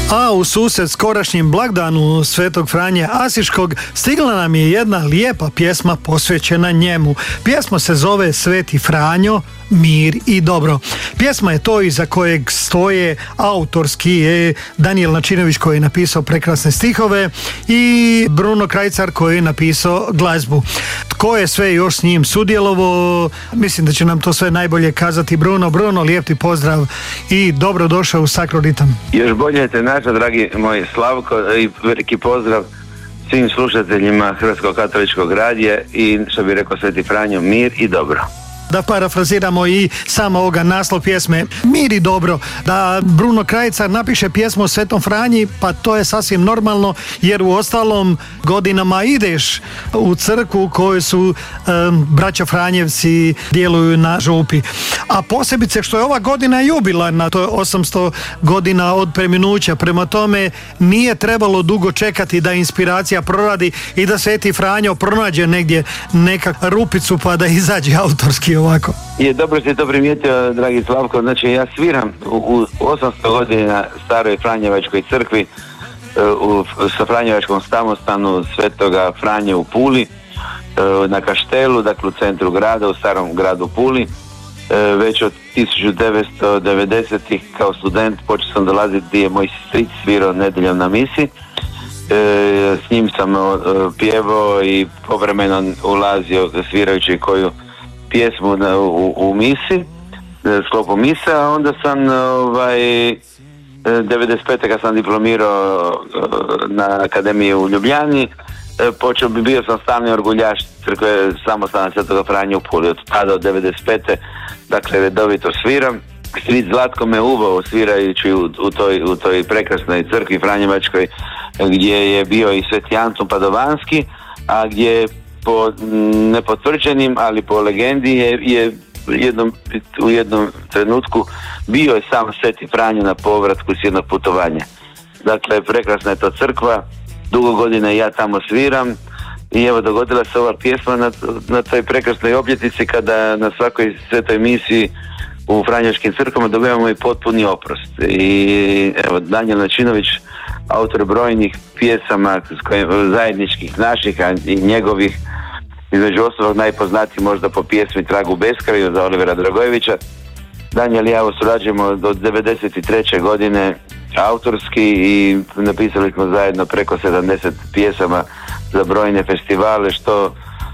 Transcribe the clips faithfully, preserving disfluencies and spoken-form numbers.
A u susret skorašnjim blagdanu Svetog Franje Asiškog stigla nam je jedna lijepa pjesma posvećena njemu. Pjesma se zove Sveti Franjo, mir i dobro. Pjesma je to iza kojeg stoje autorski je Danijel Načinović koji je napisao prekrasne stihove i Bruno Krajcar koji je napisao glazbu. Tko je sve još s njim sudjelovao, mislim da će nam to sve najbolje kazati Bruno. Bruno, lijep ti pozdrav i dobro došao u Sakroritam. Još bolje te našao, dragi moj Slavko, i veliki pozdrav svim slušateljima Hrvatskog katoličkog radija i, što bi rekao Sveti Franjo, mir i dobro. Da parafraziramo i samo ovoga naslov pjesme Mir i dobro, da Bruno Krajcar napiše pjesmu o Svetom Franji, pa to je sasvim normalno, jer u ostalom godinama ideš u crkvu u kojoj su um, braća Franjevci djeluju na župi. A posebice što je ova godina jubilarna, to je osamsto godina od preminuća, prema tome nije trebalo dugo čekati da inspiracija proradi i da Sveti Franjo pronađe negdje nekak rupicu pa da izađe autorski ovako. Je, dobro si to primijetio, dragi Slavko, znači ja sviram u, u osamsto godina staroj Franjevačkoj crkvi, u, sa Franjevačkom samostanu Svetoga Franje u Puli, na Kaštelu, dakle u centru grada, u starom gradu Puli. Već od tisuću devetsto devedesetih kao student počeo sam dolaziti gdje je moj stric svirao nedjeljom na misi. S njim sam pjevao i povremeno ulazio svirajući koju pjesmu na, u, u misi, sklopu misa, a onda sam ovaj, devedeset pete kad sam diplomirao na Akademiji u Ljubljani, počeo bi bio sam stalni orguljaš crkve samostana Svetoga Franje u Puli. Od tada od devedeset pete dakle redovito sviram. Stric Zlatko me uvao svirajući u, u, toj, u toj prekrasnoj crkvi Franjevačkoj gdje je bio i Sveti Antun Padovanski, a gdje po nepotvrđenim, ali po legendi je, je jednom, u jednom trenutku bio je sam Sveti Franjo na povratku s jednog putovanja. Dakle, prekrasna je to crkva, dugo godina ja tamo sviram i evo dogodila se ova pjesma na, na toj prekrasnoj obljetnici kada na svakoj svetoj misiji u Franjevačkim crkvama dobivamo i potpuni oprost. I evo, Danijel Načinović, autor brojnih pjesama zajedničkih naših i njegovih, između ostalog najpoznatiji možda po pjesmi Trag u beskraju za Olivera Dragojevića. Danijel i ja surađujemo od devedeset treće godine autorski i napisali smo zajedno preko sedamdeset pjesama za brojne festivale, što e,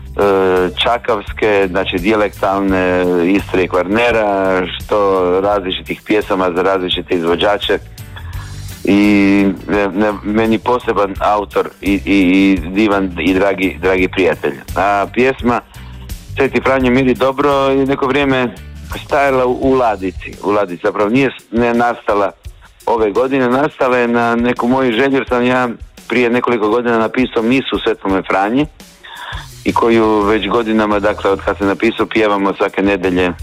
čakavske, znači dijalektalne Istre i Kvarnera, što različitih pjesama za različite izvođače. I ne, ne, meni poseban autor i, i, i divan i dragi, dragi prijatelj. A pjesma Sveti Franjo mir i dobro je neko vrijeme stajala u, u ladici, u ladici, zapravo nije ne nastala ove godine, nastala je na neku moju želju, jer sam ja prije nekoliko godina napisao misu Svetome Franji i koju već godinama, dakle od kad se napisao, pjevamo svake nedelje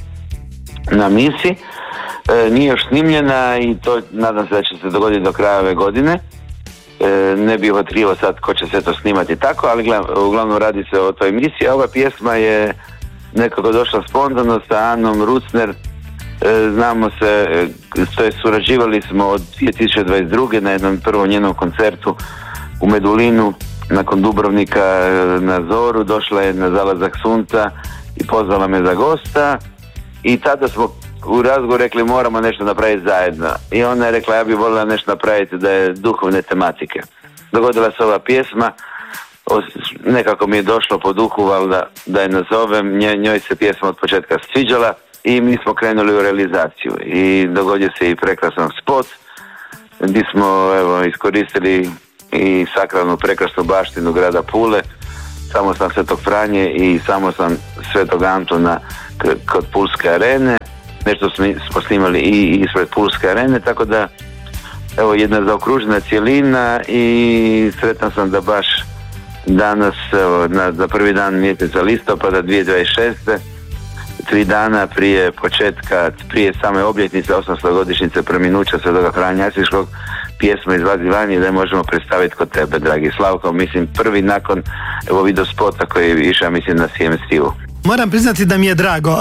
na misi. E, nije još snimljena i to nadam se da će se dogoditi do kraja ove godine. E, ne bih otkrio sad ko će se to snimati tako, ali gledam, uglavnom radi se o toj misiji. A ova pjesma je nekako došla spontano sa Anom Rucner. E, znamo se, to je surađivali smo od dvije tisuće dvadeset druge na jednom prvom njenom koncertu u Medulinu, nakon Dubrovnika na Zoru, došla je na zalazak sunca i pozvala me za gosta i tada smo u razgovoru rekli moramo nešto napraviti zajedno i ona je rekla ja bih voljela nešto napraviti da je duhovne tematike. Dogodila se ova pjesma, nekako mi je došlo po duhu valjda da je nazovem, njoj se pjesma od početka sviđala i mi smo krenuli u realizaciju i dogodio se i prekrasan spot gdje smo evo, iskoristili i sakralnu prekrasnu baštinu grada Pule, samostan Svetog Franje i samostan Svetog Antuna k- kod Pulske arene. Nešto smo snimali i ispred Pulske arene, tako da evo jedna zaokružena cjelina i sretan sam da baš danas evo, na, za prvi dan mjeseca listopada dvije tisuće dvadeset šeste, tri dana prije početka, prije same obljetnice osamsto godišnjice preminuća Svetoga Franje Asiškog, pjesma izlazi van i da je možemo predstaviti kod tebe, dragi Slavko, mislim prvi nakon evo video spota koji je išao mislim na C M S T V. Moram priznati da mi je drago,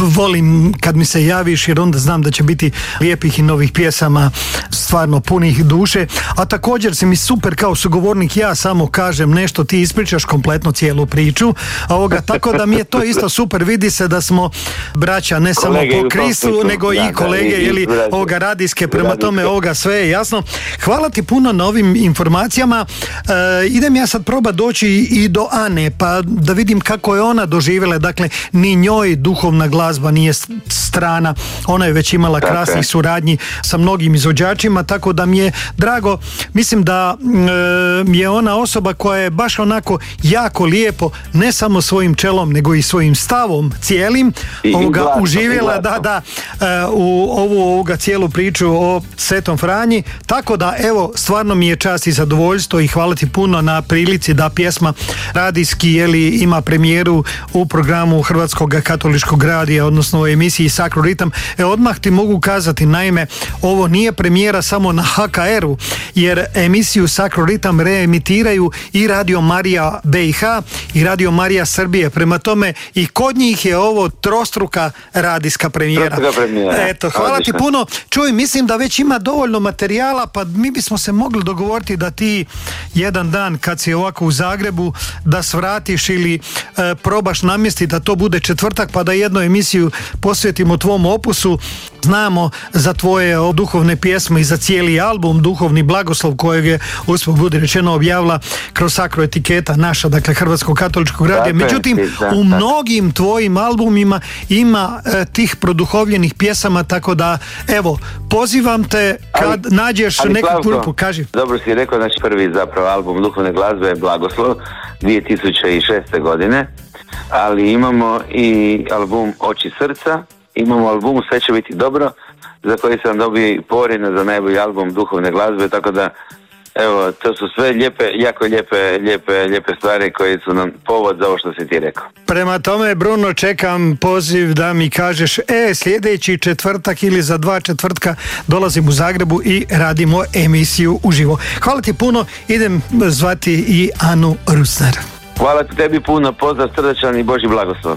volim kad mi se javiš jer onda znam da će biti lijepih i novih pjesama, stvarno punih duše, a također si mi super kao sugovornik, ja samo kažem nešto, ti ispričaš kompletno cijelu priču, ovoga, tako da mi je to isto super, vidi se da smo braća ne samo kolege po Kristu, nego da, i kolege da, i, ili ovoga radijske, prema radijske. Tome ovoga sve je jasno. Hvala ti puno na ovim informacijama. E, idem ja sad proba doći i do Ane, pa da vidim kako je ona doživjela, dakle ni njoj duhovna glazba nije strana, ona je već imala krasnih suradnji sa mnogim izvođačima, tako da mi je drago, mislim da e, je ona osoba koja je baš onako jako lijepo, ne samo svojim čelom nego i svojim stavom cijelim I, ovoga, i glasno, uživjela i da, da, e, u ovu ovoga cijelu priču o Svetom Franji, tako da evo stvarno mi je čast i zadovoljstvo i hvala ti puno na prilici da pjesma radijski jeli, ima premijeru u programu Hrvatskog katoličkog radija, odnosno u emisiji Sacro Ritam. E, odmah ti mogu kazati, naime, ovo nije premijera samo na H K R-u, jer emisiju Sacro Ritam reemitiraju i Radio Marija B i H i Radio Marija Srbije. Prema tome i kod njih je ovo trostruka radijska premijera. premijera. Eto, hvala Odlično. Ti puno. Čuj, mislim da već ima dovoljno materijala, pa mi bismo se mogli dogovoriti da ti jedan dan kad si ovako u Zagrebu da svratiš ili e, probaš namjestiti da to bude četvrtak pa da jednu emisiju posvetimo tvom opusu. Znamo za tvoje duhovne pjesme i za cijeli album Duhovni blagoslov kojeg je usput bude rečeno objavila kroz Sacro etiketa naša, dakle Hrvatskog katoličkog radija. Međutim, u mnogim tvojim albumima ima e, tih produhovljenih pjesama, tako da evo, pozivam te kad ali, nađeš ali neku grupu, kaži. Dobro si rekao, znači prvi zapravo album duhovne glazbe je Blagoslov dvije tisuće šeste godine, ali imamo i album Oči srca, imamo album Sve će biti dobro, za koji sam dobio i Porina za najbolji album duhovne glazbe, tako da evo, to su sve lijepe, jako lijepe, lijepe, lijepe stvari koje su nam povod za ovo što si ti rekao. Prema tome, Bruno, čekam poziv da mi kažeš, e, sljedeći četvrtak ili za dva četvrtka dolazim u Zagrebu i radimo emisiju uživo. Hvala ti puno, idem zvati i Anu Rusner. Hvala ti tebi puno, pozdrav srdačan i Božji blagoslov.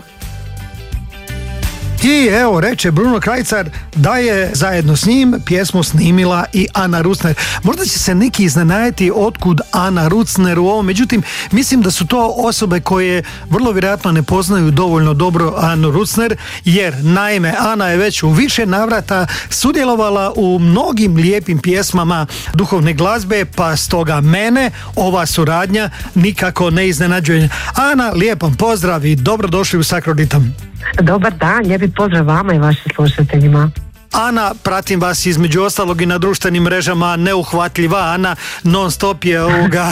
I evo, reče Bruno Krajcar da je zajedno s njim pjesmu snimila i Ana Rusner. Možda će se neki iznenaditi otkud Ana Rusner u ovom, međutim mislim da su to osobe koje vrlo vjerojatno ne poznaju dovoljno dobro Anu Rusner, jer naime Ana je već u više navrata sudjelovala u mnogim lijepim pjesmama duhovne glazbe, pa stoga mene ova suradnja nikako ne iznenađuje. Ana, lijepan pozdrav i dobrodošli u Sacro Ritam. Dobar dan, lijepi pozdrav vama i vašim slušateljima. Ana, pratim vas između ostalog i na društvenim mrežama, neuhvatljiva Ana, non stop je ovoga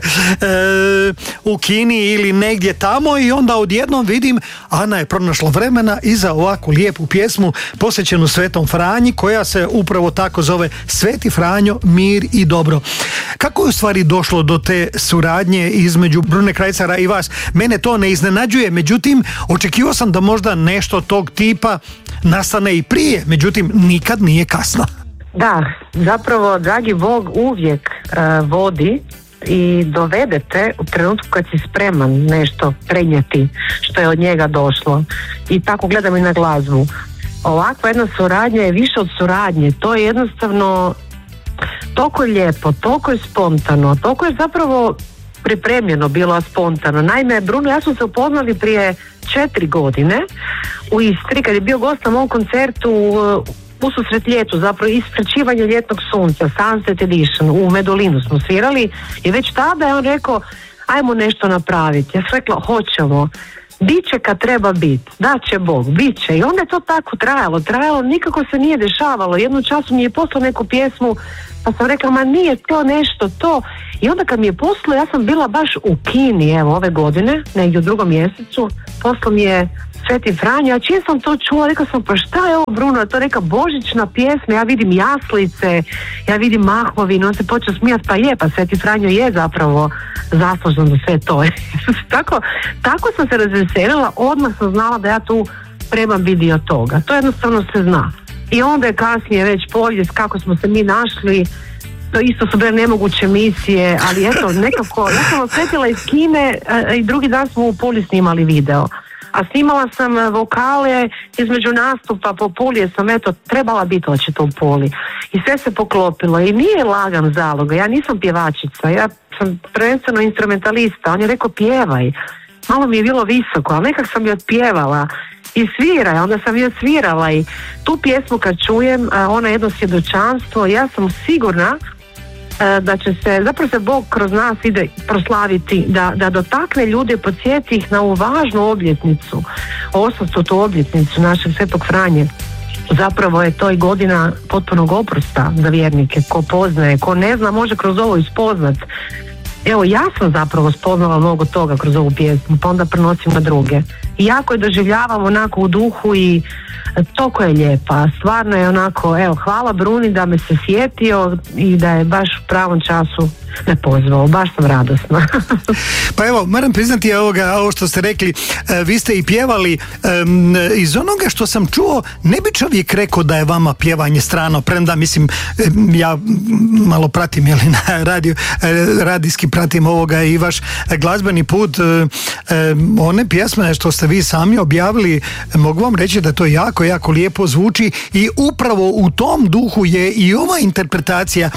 e, u Kini ili negdje tamo i onda odjednom vidim Ana je pronašla vremena i za ovakvu lijepu pjesmu posvećenu Svetom Franji koja se upravo tako zove Sveti Franjo, mir i dobro. Kako je u stvari došlo do te suradnje između Brune Krajcara i vas? Mene to ne iznenađuje, međutim očekivao sam da možda nešto tog tipa nastane i prije, međutim nikad nije kasno. Da, zapravo dragi Bog uvijek uh, vodi i dovedete u trenutku kad si spreman nešto prenijeti što je od njega došlo. I tako gledam i na glazbu. Ovakva jedna suradnja je više od suradnje, to je jednostavno toliko je lijepo, toliko je spontano, toliko je zapravo pripremljeno bilo spontano. Naime, Bruno, ja smo se upoznali prije četiri godine u Istri kad je bio gost na mom koncertu ususret ljetu, zapravo ispraćivanje ljetnog sunca, Sunset Edition, u Medulinu smo svirali i već tada je on rekao ajmo nešto napraviti. Ja sam rekla hoćemo, biće kad treba biti, da će Bog, bit će. I onda je to tako trajalo, trajalo, nikako se nije dešavalo. Jednu času mi je poslao neku pjesmu pa sam rekla, ma nije to nešto to. I onda kad mi je poslao, ja sam bila baš u Kini, evo, ove godine, negdje u drugom mjesecu, poslao mi je Sveti Franjo, a čim sam to čula, rekla sam, pa šta je ovo, Bruno, to je neka božićna pjesma, ja vidim jaslice, ja vidim mahmovinu, on se počeo smijati, pa je, pa Sveti Franjo je zapravo zaslužan za sve to. tako, tako sam se razveselila, odmah sam znala da ja tu trebam biti dio toga, to jednostavno se zna. I onda je kasnije već povijest kako smo se mi našli, to isto su bile nemoguće misije, ali eto, nekako, ja sam osjetila iz Kine a, i drugi dan smo u Puli snimali video. A snimala sam vokale između nastupa po Puli, jer sam eto trebala biti očito u Puli. I sve se poklopilo i nije lagan zalog. Ja nisam pjevačica, ja sam prvenstveno instrumentalista. On je rekao pjevaj. Malo mi je bilo visoko, ali nekak sam je otpjevala. I sviraj, onda sam je svirala i tu pjesmu kad čujem, ona je jedno svjedočanstvo, ja sam sigurna da će se, zapravo se Bog kroz nas ide proslaviti, da, da dotakne ljude, podsjeti ih na ovu važnu obljetnicu, osamstotu obljetnicu našeg Svetog Franje. Zapravo je to i godina potpunog oprosta za vjernike, ko poznaje, ko ne zna može kroz ovo ispoznat. Evo, ja sam zapravo spoznala mnogo toga kroz ovu pjesmu, pa onda prenosim na druge. I jako je doživljavam onako u duhu i toliko je lijepa. Stvarno je onako, evo, hvala Bruni da me se sjetio i da je baš u pravom času me pozvao. Baš sam radosna. Pa evo, moram priznati ovoga, ovo što ste rekli, vi ste i pjevali. Iz onoga što sam čuo, ne bi čovjek rekao da je vama pjevanje strano, premda, mislim, ja malo pratim, jeli, na radio, radijski pratim ovoga i vaš glazbeni put. One pjesme što ste vi sami objavili, mogu vam reći da to jako, jako lijepo zvuči i upravo u tom duhu je i ova interpretacija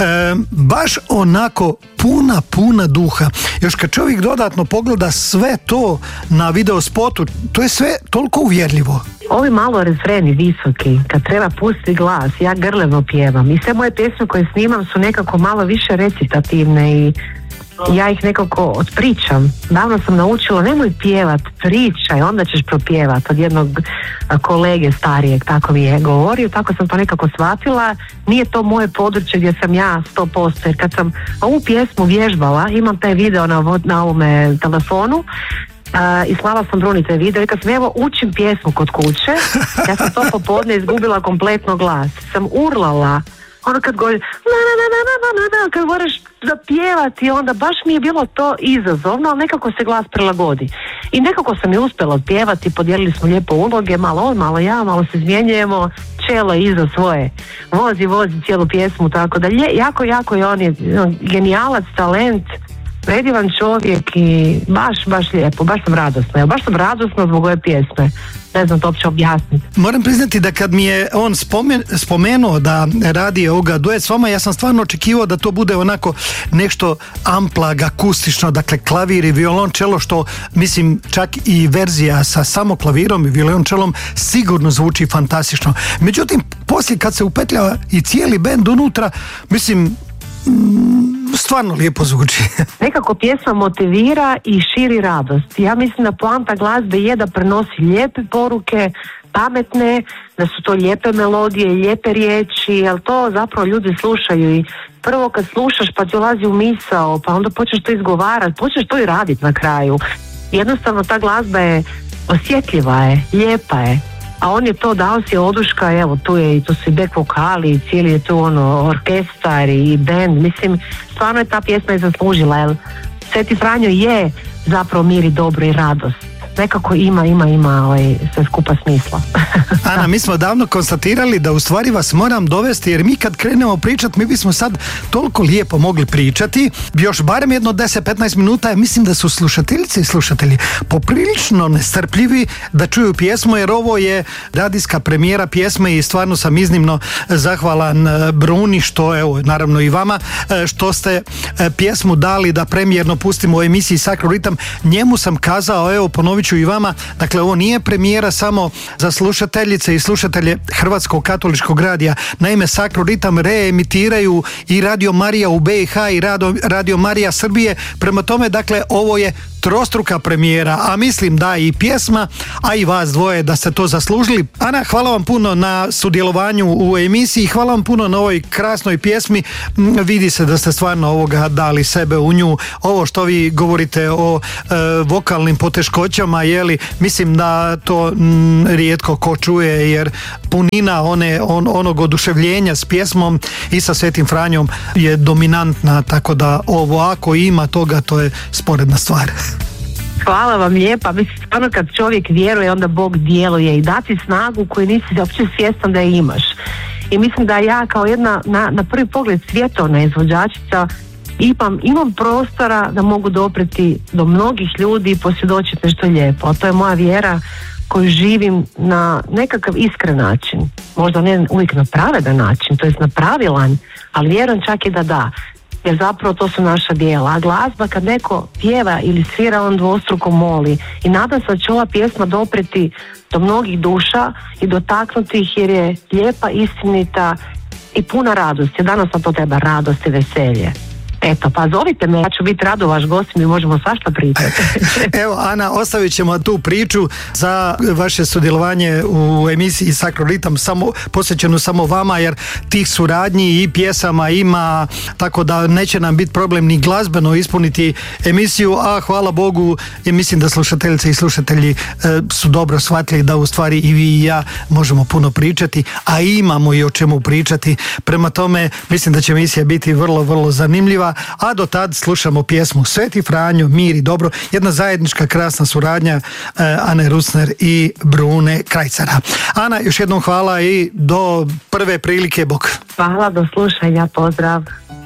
baš onako puna, puna duha. Još kad čovjek dodatno pogleda sve to na video spotu, to je sve toliko uvjerljivo. Ovi malo refreni visoki, kad treba pustiti glas, ja grlevno pjevam i sve moje pjesme koje snimam su nekako malo više recitativne i ja ih nekako odpričam. Davno sam naučila, nemoj pjevat, pričaj, onda ćeš propjevat, od jednog kolege starijeg, tako mi je govorio, tako sam to nekako shvatila. Nije to moje područje gdje sam ja sto posto, jer kad sam ovu pjesmu vježbala, imam taj video na, na ovome telefonu, Uh, i slala sam Bruni taj video i kad sam evo učim pjesmu kod kuće, ja sam to popodne izgubila kompletno glas, sam urlala ono kad govori na na na na na na na, kad moraš zapjevati, onda baš mi je bilo to izazovno, ali nekako se glas prilagodi i nekako sam je uspjela pjevati, podijelili smo lijepo uloge, malo on, malo ja, malo se izmjenjujemo, čelo iza svoje, vozi, vozi cijelu pjesmu, tako da lje, jako, jako je on je genijalac, talent, predivan čovjek i baš, baš lijepo, baš sam radosna, ja baš sam radosna zbog ove pjesme, ne znam to uopće objasniti. Moram priznati da kad mi je on spomen, spomenuo da radi ovoga duet s vama, ja sam stvarno očekivao da to bude onako nešto amplag, akustično, dakle klavir i violončelo, što mislim čak i verzija sa samo klavirom i violončelom sigurno zvuči fantastično. Međutim, poslije kad se upetljava i cijeli bend unutra, mislim, stvarno lijepo zvuči. Nekako pjesma motivira i širi radost. Ja mislim da poanta glazbe je da prenosi lijepe poruke, pametne, da su to lijepe melodije, lijepe riječi, jer to zapravo ljudi slušaju i prvo kad slušaš pa ti ulazi u misao, pa onda počneš to izgovarati, počneš to i raditi na kraju. Jednostavno ta glazba je osjetljiva je, lijepa je. A on je to dao si oduška, evo tu je i tu su i back vokali, cijeli je tu ono orkestar i band, mislim stvarno je ta pjesma i zaslužila, jer Sveti Franjo je zapravo mir i dobro i radost. Nekako ima, ima, ima ovaj, sve skupa smisla. Ana, mi smo davno konstatirali da u stvari vas moram dovesti, jer mi kad krenemo pričati, mi bismo sad toliko lijepo mogli pričati, još barem jedno deset do petnaest minuta, ja mislim da su slušateljice i slušatelji poprilično nestrpljivi da čuju pjesmu, jer ovo je radijska premijera pjesme i stvarno sam iznimno zahvalan Bruni, što evo, naravno i vama, što ste pjesmu dali da premijerno pustimo u emisiji Sacro Ritam. Njemu sam kazao, evo ponovit ću i vama, dakle ovo nije premijera samo za slušateljice i slušatelje Hrvatskog katoličkog radija. Naime, Sacro Ritam reemitiraju i Radio Marija u B i H i Radio, Radio Marija Srbije, prema tome, dakle, ovo je trostruka premijera, a mislim da i pjesma, a i vas dvoje da ste to zaslužili. Ana, hvala vam puno na sudjelovanju u emisiji, hvala vam puno na ovoj krasnoj pjesmi, vidi se da ste stvarno ovoga dali sebe u nju. Ovo što vi govorite o e, vokalnim poteškoćama, jeli, mislim da to m, rijetko ko čuje, jer punina one, on, onog oduševljenja s pjesmom i sa Svetim Franjom je dominantna, tako da ovo ako ima toga, to je sporedna stvar. Hvala vam lijepa, mislim stvarno kad čovjek vjeruje onda Bog djeluje i dati snagu koju nisi uopće svjestan da je imaš. I mislim da ja kao jedna na, na prvi pogled svjetovna izvođačica imam, imam prostora da mogu dopreti do mnogih ljudi i posvjedočiti nešto lijepo, a to je moja vjera koju živim na nekakav iskren način, možda ne uvijek na pravedan način, to jest na pravilan, ali vjerujem čak i da da, jer zapravo to su naša djela. A glazba, kad neko pjeva ili svira, on dvostruko moli i nadam se da će ova pjesma dopreti do mnogih duša i dotaknuti ih, jer je lijepa, istinita i puna radosti. Danas nam to treba radost i veselje. Eto, pa zovite me, ja ću biti rado vaš gost, mi možemo svašta pričati. Evo, Ana, ostavit ćemo tu priču za vaše sudjelovanje u emisiji Sakrolitam, samo, posvećenu samo vama, jer tih suradnji i pjesama ima, tako da neće nam biti problem ni glazbeno ispuniti emisiju, a hvala Bogu, i mislim da slušateljice i slušatelji e, su dobro shvatili da u stvari i vi i ja možemo puno pričati, a imamo i o čemu pričati. Prema tome, mislim da će emisija biti vrlo, vrlo zanimljiva. A do tad slušamo pjesmu Sveti Franjo, mir i dobro, jedna zajednička krasna suradnja eh, Ane Rusner i Brune Krajcara. Ana, još jednom hvala i do prve prilike, bok. Hvala, do slušanja, pozdrav.